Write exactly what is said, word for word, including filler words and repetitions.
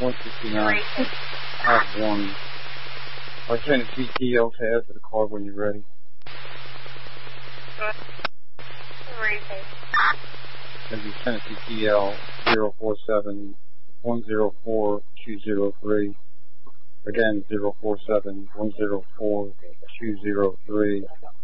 one sixty-nine. I have one. I'll turn the T T L tab to the card when you're ready. This is Tennessee T L zero four seven one zero four two zero three. Again, zero four seven one zero four two zero three.